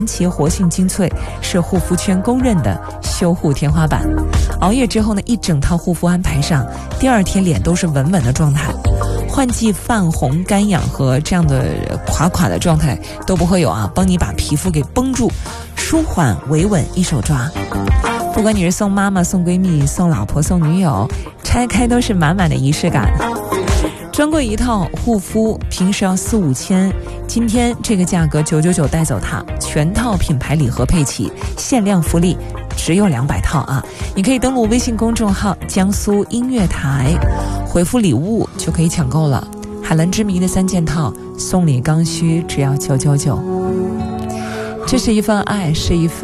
其活性精粹，是护肤圈公认的修护天花板。熬夜之后呢，一整套护肤安排上，第二天脸都是稳稳的状态，换季泛红、干痒和这样的垮垮的状态都不会有啊，帮你把皮肤给绷住，舒缓维稳，一手抓。不管你是送妈妈、送闺蜜、送老婆、送女友，拆开都是满满的仪式感。专柜一套护肤平时要4、5千，今天这个价格999带走它，全套品牌礼盒配齐，限量福利只有200套啊！你可以登录微信公众号江苏音乐台，回复礼物就可以抢购了。海蓝之谜的3件套，送礼刚需只要999。这是一份爱，是一份